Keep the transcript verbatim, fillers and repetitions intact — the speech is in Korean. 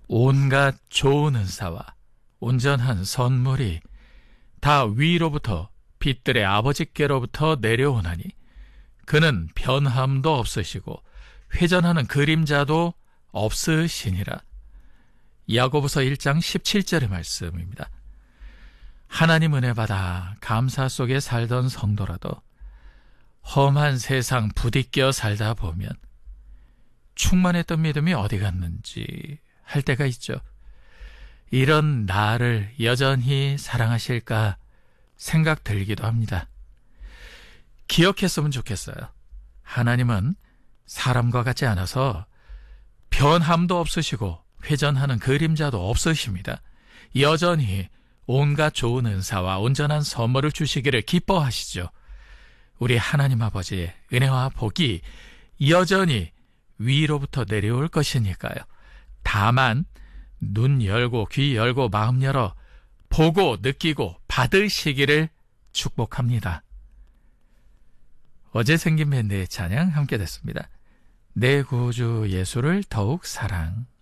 온갖 좋은 은사와 온전한 선물이 다 위로부터 빛들의 아버지께로부터 내려오나니 그는 변함도 없으시고 회전하는 그림자도 없으시니라. 야고보서 일 장 십칠 절의 말씀입니다. 하나님 은혜 받아 감사 속에 살던 성도라도 험한 세상 부딪혀 살다 보면 충만했던 믿음이 어디 갔는지 할 때가 있죠. 이런 나를 여전히 사랑하실까 생각 들기도 합니다. 기억했으면 좋겠어요. 하나님은 사람과 같지 않아서 변함도 없으시고 회전하는 그림자도 없으십니다. 여전히 온갖 좋은 은사와 온전한 선물을 주시기를 기뻐하시죠. 우리 하나님 아버지의 은혜와 복이 여전히 위로부터 내려올 것이니까요. 다만 눈 열고 귀 열고 마음 열어 보고 느끼고 받으시기를 축복합니다. 어제 생긴 밴드의 찬양 함께 됐습니다. 내 구주 예수를 더욱 사랑.